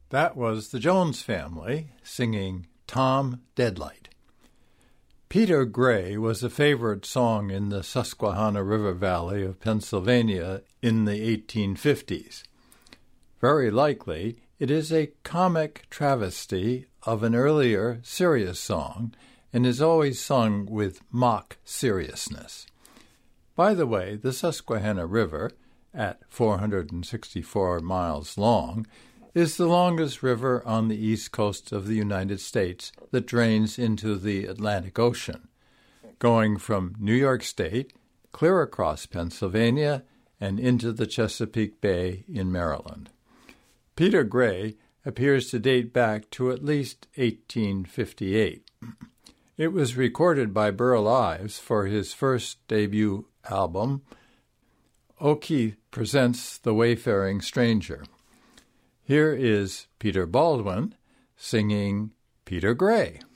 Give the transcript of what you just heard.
That was the Jones Family singing Tom Deadlight. Peter Gray was a favorite song in the Susquehanna River Valley of Pennsylvania in the 1850s. Very likely, it is a comic travesty of an earlier serious song and is always sung with mock seriousness. By the way, the Susquehanna River, at 464 miles long, is the longest river on the east coast of the United States that drains into the Atlantic Ocean, going from New York State, clear across Pennsylvania, and into the Chesapeake Bay in Maryland. Peter Gray appears to date back to at least 1858. It was recorded by Burl Ives for his first debut album, O'Keefe Presents the Wayfaring Stranger. Here is Peter Baldwin singing Peter Gray.